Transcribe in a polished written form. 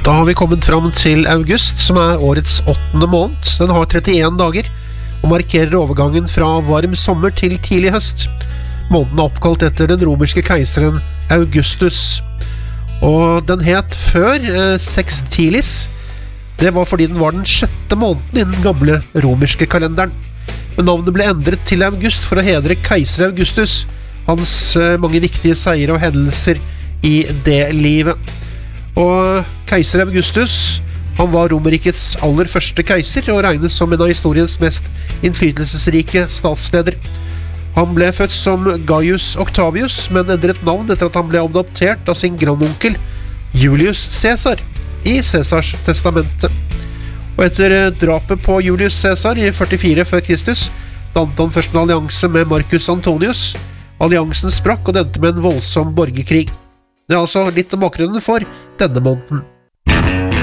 Da har vi kommet fram til august, som årets 8. måned. Den har 31 dager, og markerer overgangen fra varm sommer til tidlig høst. Måneden oppkalt etter den romerske keiseren Augustus. Og den het før Sextilis. Det var fordi den var den 6. måneden i den gamle romerske kalenderen. Men navnet ble endret til August for å hedre keiser Augustus, hans mange viktige seier og hendelser i det livet. Og keiser Augustus, han var Romerrikets aller første keiser og regnes som en av historiens mest innflytelsesrike statsleder. Han ble født som Gaius Octavius, men endret navn etter at han ble adoptert av sin grandonkel Julius Caesar i Caesars testamente. Og etter drapet på Julius Caesar i 44 før Kristus dannet han først en allianse med Marcus Antonius. Alliansen sprakk og det endte med en voldsom borgerkrig. Det altså litt om bakgrunnen for denne måneden.